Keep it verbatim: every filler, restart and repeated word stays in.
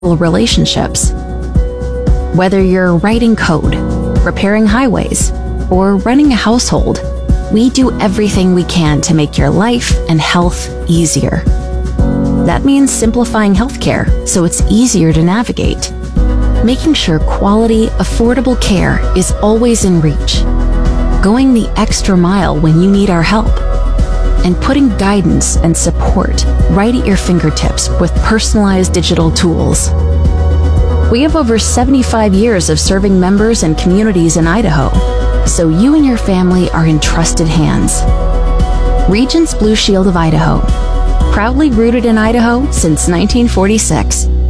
relationships. Whether you're writing code, repairing highways, or running a household, we do everything we can to make your life and health easier. That means simplifying healthcare so it's easier to navigate, making sure quality, affordable care is always in reach, going the extra mile when you need our help, and putting guidance and support right at your fingertips with personalized digital tools. We have over seventy-five years of serving members and communities in Idaho, so you and your family are in trusted hands. Regence Blue Shield of Idaho, proudly rooted in Idaho since nineteen forty-six.